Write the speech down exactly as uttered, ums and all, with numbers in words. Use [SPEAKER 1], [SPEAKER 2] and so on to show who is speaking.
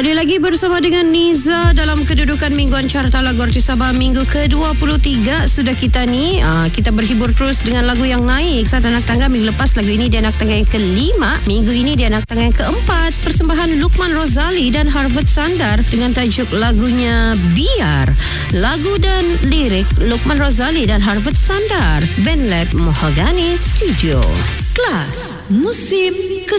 [SPEAKER 1] Kembali lagi bersama dengan Niza dalam kedudukan mingguan Carta Lagu Artis Sabah minggu ke dua puluh tiga. Sudah kita ni, uh, kita berhibur terus dengan lagu yang naik. Saat anak tangga minggu lepas, lagu ini dia anak tangga yang kelima. Minggu ini dia anak tangga yang keempat. Persembahan Lukman Rozali dan Harvard Sandar dengan tajuk lagunya Biar. Lagu dan lirik Lukman Rozali dan Harvard Sandar. Band Lab Mahogany Studio. Kelas musim ke